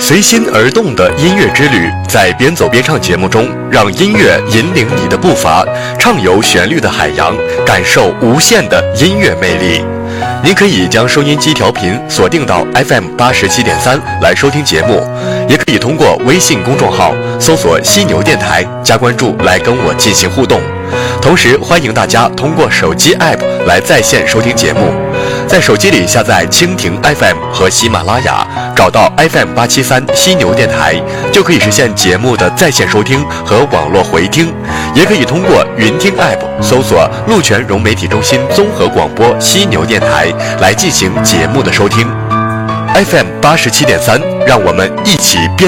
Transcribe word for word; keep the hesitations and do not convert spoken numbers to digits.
随心而动的音乐之旅，在边走边唱节目中，让音乐引领你的步伐，畅游旋律的海洋，感受无限的音乐魅力。您可以将收音机调频锁定到 F M 八十七点三来收听节目，也可以通过微信公众号搜索犀牛电台加关注来跟我进行互动。同时欢迎大家通过手机 App 来在线收听节目，在手机里下载蜻蜓 F M 和喜马拉雅，找到 F M 八七三犀牛电台，就可以实现节目的在线收听和网络回听。也可以通过云听 App 搜索鹿泉融媒体中心综合广播犀牛电台来进行节目的收听。 F M 八十七点三，让我们一起边